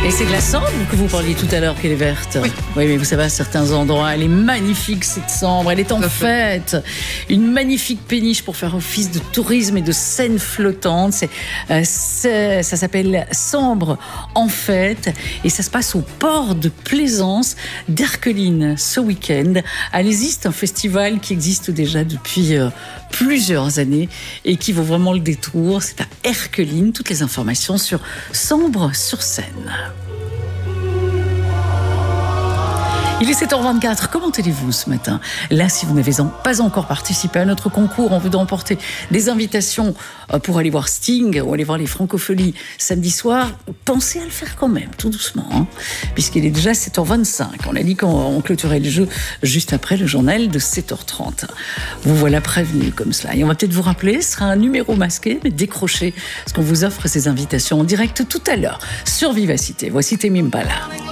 Et c'est de la Sambre que vous parliez tout à l'heure qu'elle est verte. Oui. Oui, mais vous savez, à certains endroits, elle est magnifique cette Sambre. Elle est en fête. Une magnifique péniche pour faire office de tourisme et de scène flottante. Ça s'appelle Sambre en fête. Et ça se passe au port de plaisance d'Erqueline ce week-end. Allez-y, c'est un festival qui existe déjà depuis plusieurs années et qui vaut vraiment le détour. C'est à Erqueline. Toutes les informations sur Sambre-sur-Seine. Il est 7h24, comment allez-vous ce matin? Là, si vous n'avez pas encore participé à notre concours, on veut remporter des invitations pour aller voir Sting ou aller voir les Francopholies samedi soir. Pensez à le faire quand même, tout doucement, hein, puisqu'il est déjà 7h25. On a dit qu'on clôturait le jeu juste après le journal de 7h30. Vous voilà prévenus comme cela. Et on va peut-être vous rappeler, ce sera un numéro masqué, mais décroché, parce qu'on vous offre ces invitations en direct tout à l'heure sur Vivacité. Voici Tame Impala.